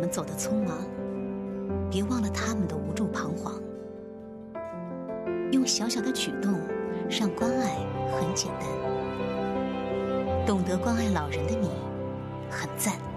们走得匆忙，别忘了他们的无助彷徨。用小小的举动让关爱很简单，懂得关爱老人的你很赞。